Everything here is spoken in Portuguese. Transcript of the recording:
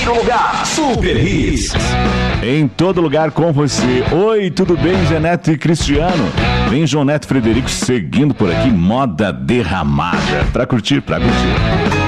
primeiro lugar, Super Hits. Em todo lugar com você. Oi, tudo bem, Zeneto e Cristiano? Vem João Neto e Frederico seguindo por aqui, moda derramada. Pra curtir, pra curtir.